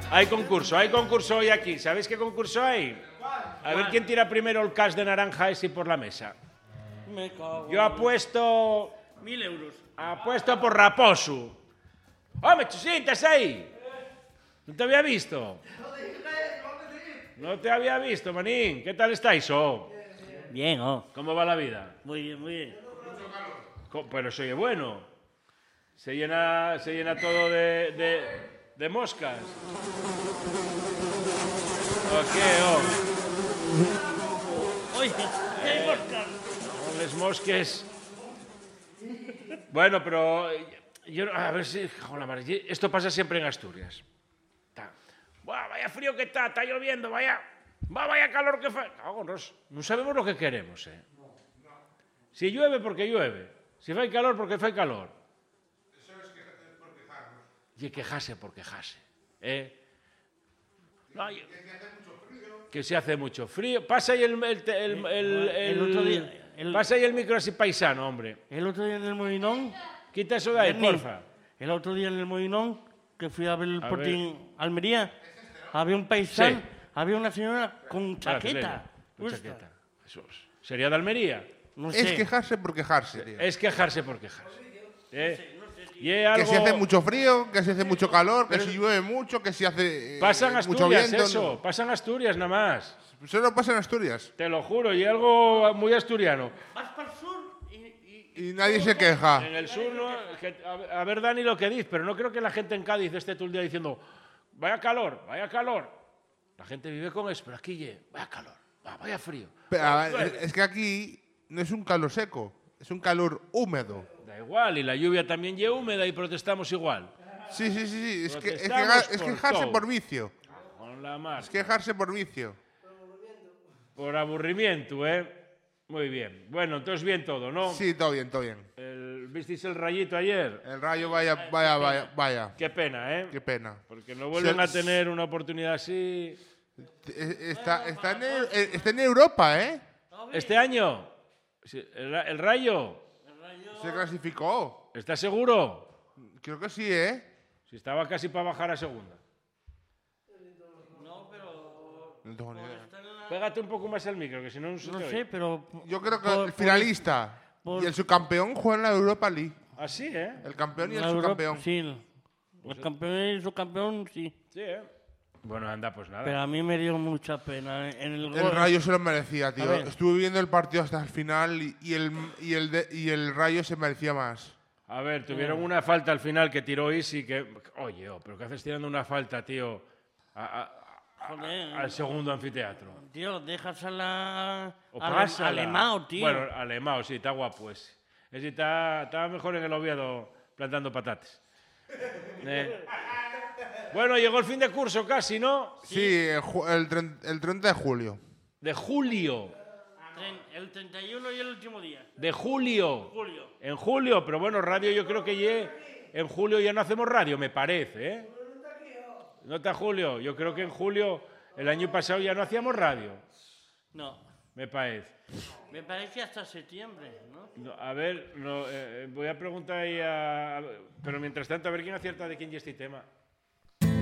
Hay concurso hoy aquí. ¿Sabéis qué concurso hay? A ver quién tira primero el cash de naranja ese por la mesa. Me cago. Yo apuesto... 1000 euros. Apuesto por Raposo. ¡Hombre, Chusín, estás ahí! ¿No te había visto? No te había visto, manín. ¿Qué tal estáis, oh? Bien, oh. ¿Cómo va la vida? Muy bien, muy bien. Pero soy bueno. Se llena todo de moscas. ¿O qué, oh? Oye, ¿qué hay moscas? No, les mosques. Bueno, pero... Yo, a ver si... Joder, madre, esto pasa siempre en Asturias. Buah, vaya frío que está lloviendo, vaya calor que fa... Vámonos, no sabemos lo que queremos, eh. Si llueve, porque llueve. Si fai calor, porque fai calor. Eso es por quejarnos. Y quejarse por quejarse, eh. No, que se hace mucho frío. Pasa ahí el otro día... Pasa ahí el micro así paisano, hombre. El otro día en el Molinón... Quita eso de ahí, porfa. El otro día en el Molinón, que fui a ver el A Sporting Almería, había un paisano, Sí. había una señora con chaqueta. Con chaqueta. Eso es. ¿Sería de Almería? No Es sé. quejarse por quejarse, tío. Es quejarse por quejarse. Y es Que algo... si hace mucho frío, que si hace mucho calor, que si llueve mucho, que si hace Pasan mucho Asturias, viento. eso. Pasan Asturias nada más. Solo pasa en Asturias. Te lo juro, y algo muy asturiano. Vas para el sur Y nadie se queja. En el sur, no, a ver, Dani, lo que dices, pero no creo que la gente en Cádiz esté todo el día diciendo vaya calor, vaya calor. La gente vive con eso, pero aquí, vaya calor, vaya frío. Pero, a ver, es que aquí no es un calor seco, es un calor húmedo. Da igual, y la lluvia también es húmeda y protestamos igual. Sí. Es Protestamos por quejarse todo. por vicio. Con la mar. Es quejarse por vicio. Por aburrimiento, ¿eh? Muy bien. Bueno, entonces bien todo, ¿no? Sí, todo bien, todo bien. ¿Visteis el Rayito ayer? El Rayo, vaya. Qué pena, ¿eh? Qué pena. Porque no vuelven a tener una oportunidad así. Está en Europa, ¿eh? ¿Este año? Sí, ¿El Rayo? Se clasificó. ¿Estás seguro? Creo que sí, ¿eh? Si estaba casi para bajar a segunda. No, pero... No tengo ni idea. Pégate un poco más al micro, que si no, no se No te sé, oye. pero... Yo creo que por- el finalista por- y el subcampeón juegan la Europa League. Así, ¿eh? El campeón y el la Europa- subcampeón. Sí, el campeón y el subcampeón, sí. Sí, ¿eh? Bueno, anda, pues nada. Pero a mí me dio mucha pena. En el El gol. Rayo se lo merecía, tío. A ver. Estuve viendo el partido hasta el final y el Rayo se merecía más. A ver, tuvieron una falta al final que tiró Isi que... Oye, pero ¿qué haces tirando una falta, tío? Joder, Al segundo anfiteatro. tío, dejas a la... O al pásala. Alemão, tío. Bueno, Alemão, sí, está guapo ese. Ese está mejor en el Oviedo plantando patates. Bueno, llegó el fin de curso casi, ¿no? Sí, el 30 de julio. De julio. El 31 y el último día. De julio. Julio. En julio, pero bueno, radio yo creo que en julio ya no hacemos radio, me parece, ¿eh? ¿No está Julio? Yo creo que en julio, el año pasado ya no hacíamos radio, No, me parece. me parece hasta septiembre, ¿no? No, a ver, voy a preguntar ahí pero mientras tanto, a ver quién acierta de quién es este tema.